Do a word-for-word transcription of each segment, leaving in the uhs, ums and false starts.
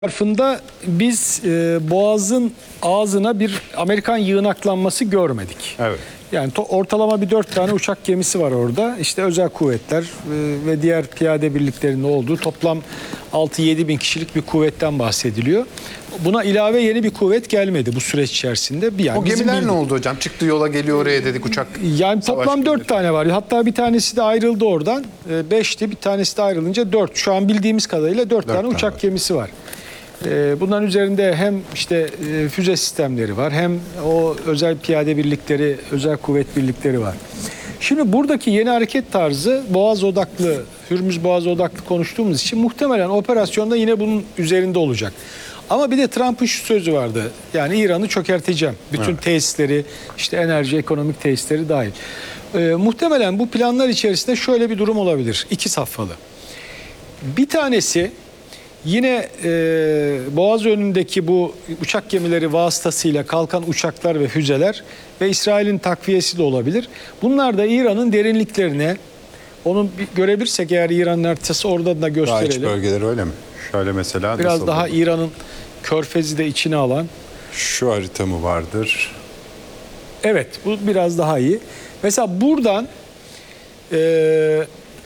Tarafında biz e, Boğaz'ın ağzına bir Amerikan yığınaklanması görmedik. Evet. Yani to, ortalama bir dört tane uçak gemisi var orada. İşte özel kuvvetler e, ve diğer piyade birliklerinin olduğu toplam altı yedi bin kişilik bir kuvvetten bahsediliyor. Buna ilave yeni bir kuvvet gelmedi bu süreç içerisinde. Bir, yani O gemiler bildiğim, ne oldu hocam? Çıktı yola geliyor oraya dedik uçak. Yani toplam dört tane var. Hatta bir tanesi de ayrıldı oradan. E, beşti, bir tanesi de ayrılınca dört. Şu an bildiğimiz kadarıyla dört tane, tane uçak var. gemisi var. Bunların üzerinde hem işte füze sistemleri var, hem o özel piyade birlikleri, özel kuvvet birlikleri var. Şimdi buradaki yeni hareket tarzı Boğaz odaklı, Hürmüz Boğaz odaklı konuştuğumuz için muhtemelen operasyonda yine bunun üzerinde olacak. Ama bir de Trump'ın şu sözü vardı. Yani İran'ı çökerteceğim. Bütün evet. tesisleri, işte enerji, ekonomik tesisleri dahil. Ee, muhtemelen bu planlar içerisinde şöyle bir durum olabilir. İki safhalı. Bir tanesi yine e, Boğaz önündeki bu uçak gemileri vasıtasıyla kalkan uçaklar ve füzeler ve İsrail'in takviyesi de olabilir. Bunlar da İran'ın derinliklerine, onu görebilirsek eğer İran'ın haritası orada da gösterelim. Daha iç bölgeleri öyle mi? Şöyle mesela. Biraz daha olur? İran'ın Körfez'i de içine alan. Şu harita mı vardır? Evet, bu biraz daha iyi. Mesela buradan e,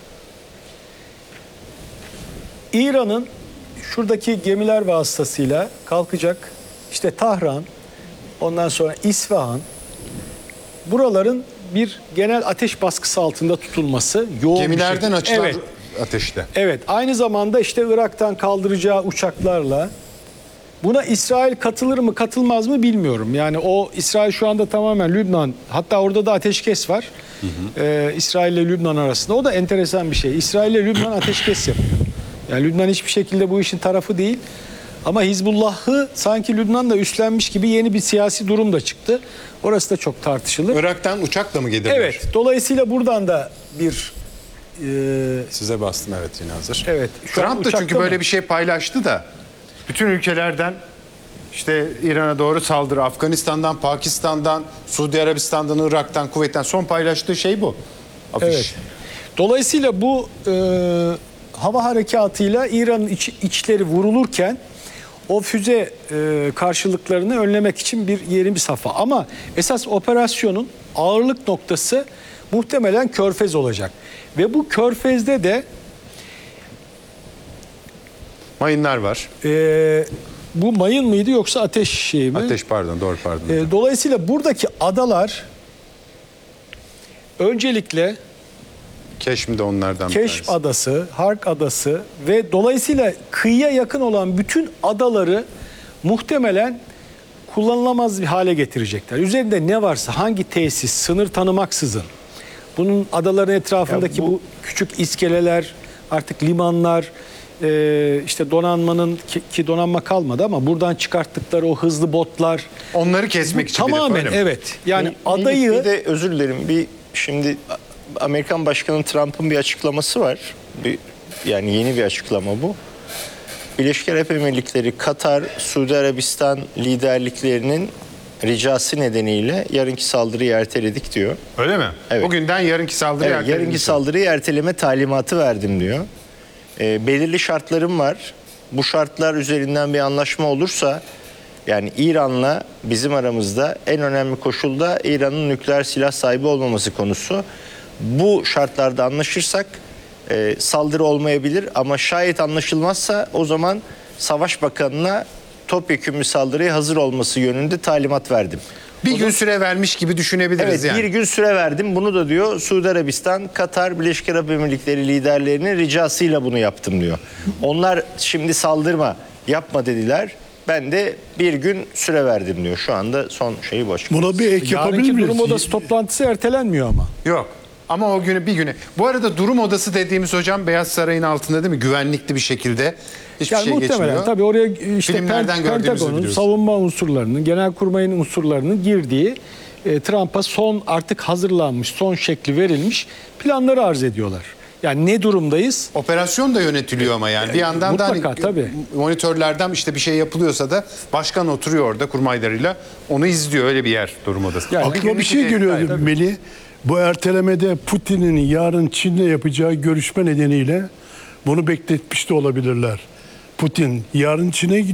İran'ın şuradaki gemiler vasıtasıyla kalkacak işte Tahran, ondan sonra İsfahan, buraların bir genel ateş baskısı altında tutulması, yoğun gemilerden bir açılan evet. ateşte. Evet, aynı zamanda işte Irak'tan kaldıracağı uçaklarla. Buna İsrail katılır mı katılmaz mı bilmiyorum. Yani o İsrail şu anda tamamen Lübnan, hatta orada da ateşkes var. Hı hı. Ee, İsrail ile Lübnan arasında. O da enteresan bir şey. İsrail ile Lübnan ateşkes yapıyor. Yani Lübnan hiçbir şekilde bu işin tarafı değil. Ama Hizbullah'ı sanki Lübnan'da üstlenmiş gibi yeni bir siyasi durum da çıktı. Orası da çok tartışılır. Irak'tan uçakla mı gelirler? Evet. Dolayısıyla buradan da bir... E... Size bastım evet yine hazır. Evet. Trump da çünkü böyle mı? bir şey paylaştı da bütün ülkelerden işte İran'a doğru saldırı, Afganistan'dan, Pakistan'dan, Suudi Arabistan'dan, Irak'tan, Kuveyt'ten son paylaştığı şey bu. Afiş. Evet. Dolayısıyla bu e, hava harekatıyla İran'ın iç, içleri vurulurken o füze e, karşılıklarını önlemek için bir yeni bir safha. Ama esas operasyonun ağırlık noktası muhtemelen Körfez olacak. Ve bu Körfez'de de mayınlar var. E, bu mayın mıydı yoksa ateş şeyi mi? Ateş pardon doğru pardon. E, dolayısıyla buradaki adalar öncelikle Keşm de onlardan bir Keşf tanesi. Adası, Hark Adası ve dolayısıyla kıyıya yakın olan bütün adaları muhtemelen kullanılamaz bir hale getirecekler. Üzerinde ne varsa, hangi tesis, sınır tanımaksızın, bunun adaların etrafındaki bu, bu küçük iskeleler, artık limanlar, e, işte donanmanın ki, ki donanma kalmadı ama buradan çıkarttıkları o hızlı botlar. Onları kesmek için tamamen evet. Yani bir, adayı... Bir de özür dilerim bir şimdi... Amerikan Başkanı Trump'ın bir açıklaması var. Bir, yani yeni bir açıklama bu. Birleşik Arap Emirlikleri, Katar, Suudi Arabistan liderliklerinin ricası nedeniyle yarınki saldırıyı erteledik diyor. Öyle mi? Evet. Bugünden yarınki saldırıyı evet, erteledik. Yarınki saldırıyı erteleme talimatı verdim diyor. E, belirli şartlarım var. Bu şartlar üzerinden bir anlaşma olursa, yani İran'la bizim aramızda en önemli koşul da İran'ın nükleer silah sahibi olmaması konusu. Bu şartlarda anlaşırsak e, saldırı olmayabilir ama şayet anlaşılmazsa o zaman Savaş Bakanı'na topyekun bir saldırıya hazır olması yönünde talimat verdim. Bir o gün da, süre vermiş gibi düşünebiliriz evet, yani. Bir gün süre verdim. Bunu da diyor Suudi Arabistan, Katar, Birleşik Arap Emirlikleri liderlerinin ricasıyla bunu yaptım diyor. Onlar şimdi saldırma, yapma dediler. Ben de bir gün süre verdim diyor. Şu anda son şeyi boş. Buna bir ek yapabilir miyiz? Yarınki durum odası toplantısı ertelenmiyor ama. Yok. Ama o günü bir güne. Bu arada durum odası dediğimiz hocam Beyaz Saray'ın altında değil mi? Güvenlikli bir şekilde. Hiçbir yani şey muhtemelen geçmiyor. tabii oraya işte Filmlerden Pentagon'un, savunma unsurlarının, Genelkurmay'ın unsurlarının girdiği e, Trump'a son artık hazırlanmış, son şekli verilmiş planları arz ediyorlar. Yani ne durumdayız? Operasyon da yönetiliyor ama yani. Bir yandan mutlaka, da hani tabii. monitörlerden işte bir şey yapılıyorsa da başkan oturuyor orada kurmaylarıyla. Onu izliyor, öyle bir yer durum odası. Yani aklıma bir şey geliyor Melih. Bu ertelemede Putin'in yarın Çin'le yapacağı görüşme nedeniyle bunu bekletmiş de olabilirler. Putin yarın Çin'e